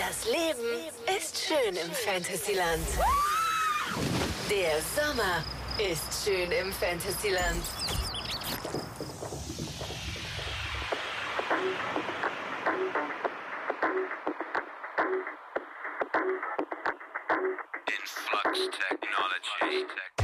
Das Leben ist schön im Fantasyland. Der Sommer ist schön im Fantasyland. Influx Technology.